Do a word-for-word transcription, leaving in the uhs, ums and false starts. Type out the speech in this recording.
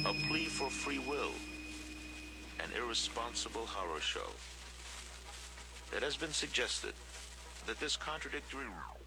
A plea for free will. An irresponsible horror show. It has been suggested that this contradictory